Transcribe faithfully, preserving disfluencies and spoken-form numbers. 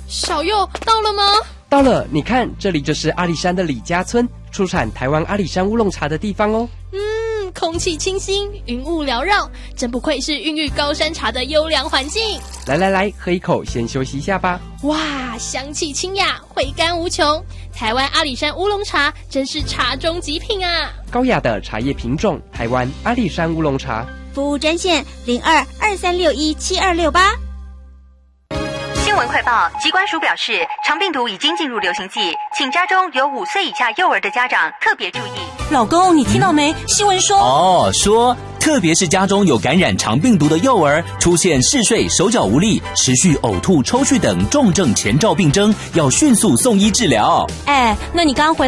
小佑到了吗？ 到了，你看，这里就是阿里山的李家村，出产台湾阿里山乌龙茶的地方哦。 嗯，空气清新，云雾缭绕，真不愧是孕育高山茶的优良环境。 来来来，喝一口，先休息一下吧。 哇，香气清雅，回甘无穷。台湾阿里山乌龙茶真是茶中极品啊！ 高雅的茶叶品种，台湾阿里山乌龙茶。 服务专线零二二三六一七二六八。 新闻快报，疾管署表示，肠病毒已经进入流行季，请家中有五岁以下幼儿的家长特别注意。 老公，你听到没？新闻说哦，说特别是家中有感染肠病毒的幼儿，出现嗜睡、手脚无力、持续呕吐、抽搐等重症前兆病征，要迅速送医治疗。 哎，那你刚回